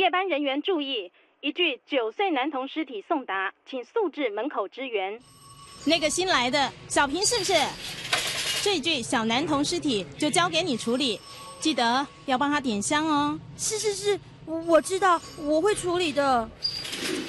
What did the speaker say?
夜班人员注意，一具9岁男童尸体送达，请速至门口支援。 那个新来的小平是不是？这具小男童尸体就交给你处理，记得要帮他点香哦。 是，我知道，我会处理的。